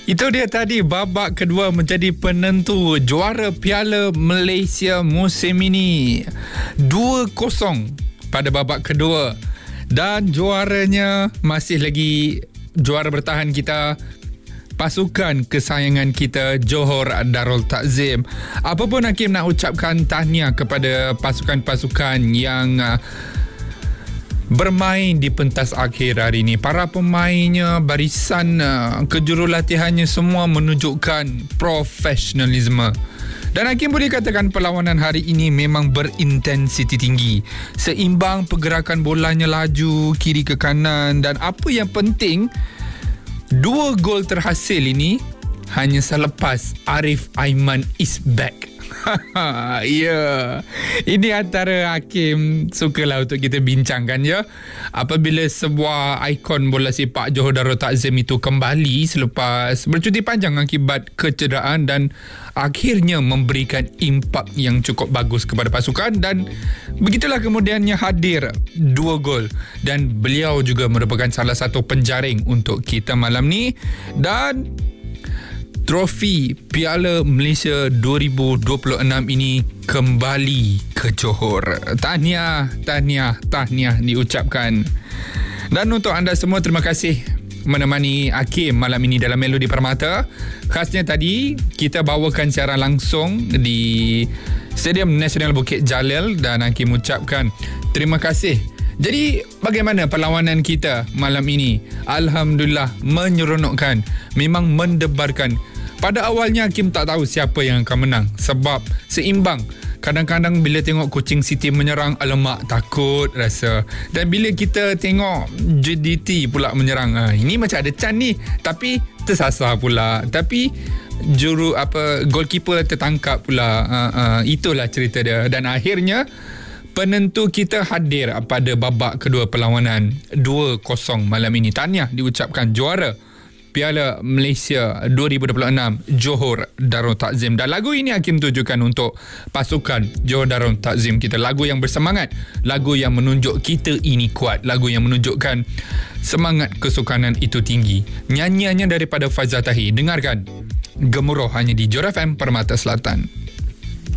Itu dia tadi babak kedua menjadi penentu juara Piala Malaysia musim ini. 2-0 pada babak kedua. Dan juaranya masih lagi juara bertahan kita, pasukan kesayangan kita Johor Darul Takzim. Apa pun Hakim nak ucapkan tahniah kepada pasukan-pasukan yang bermain di pentas akhir hari ini. Para pemainnya, barisan kejurulatihannya semua menunjukkan profesionalisme. Dan Hakim boleh katakan perlawanan hari ini memang berintensiti tinggi. Seimbang, pergerakan bolanya laju kiri ke kanan, dan apa yang penting, 2 gol terhasil ini hanya selepas Arif Aiman is back. Ya, ini antara Hakim sukalah untuk kita bincangkan ya. Apabila sebuah ikon bola sepak Johor Darul Takzim itu kembali selepas bercuti panjang akibat kecederaan dan akhirnya memberikan impak yang cukup bagus kepada pasukan, dan begitulah kemudiannya hadir 2 gol, dan beliau juga merupakan salah satu penjaring untuk kita malam ni. Dan trofi Piala Malaysia 2026 ini kembali ke Johor. Tahniah diucapkan. Dan untuk anda semua, terima kasih menemani Hakim malam ini dalam Melodi Permata. Khasnya tadi kita bawakan secara langsung di Stadium Nasional Bukit Jalil, dan Hakim ucapkan terima kasih. Jadi bagaimana perlawanan kita malam ini? Alhamdulillah, menyeronokkan, memang mendebarkan. Pada awalnya Hakim tak tahu siapa yang akan menang sebab seimbang. Kadang-kadang bila tengok Kuching City menyerang, alamak, takut rasa. Dan bila kita tengok JDT pula menyerang, ini macam ada can ni, tapi tersasar pula. Tapi goalkeeper tertangkap pula. Itulah cerita dia. Dan akhirnya penentu kita hadir pada babak kedua perlawanan. 2-0 malam ini. Tahniah diucapkan juara Piala Malaysia 2026 Johor Darul Takzim. Dan lagu ini Hakim tujukan untuk pasukan Johor Darul Takzim kita. Lagu yang bersemangat, lagu yang menunjuk kita ini kuat, lagu yang menunjukkan semangat kesukanan itu tinggi. Nyanyiannya daripada Faizal Tahir. Dengarkan, Gemuruh, hanya di Johor FM Permata Selatan.